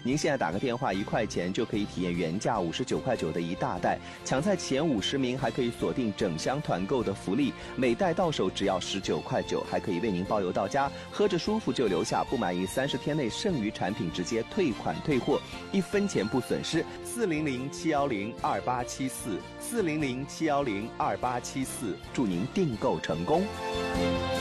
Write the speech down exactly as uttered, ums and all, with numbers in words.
您现在打个电话一块钱就可以体验原价五十九块九的一大袋，抢在前五十名还可以锁定整箱团购的福利，每袋到手只要十九块九，还可以为您包邮到家，喝着舒服就留下，不满意三十天内剩余产品直接退款退货，一分钱不损失。四零零七幺零二八七四，四零零七幺零二八七四，祝您订购成功。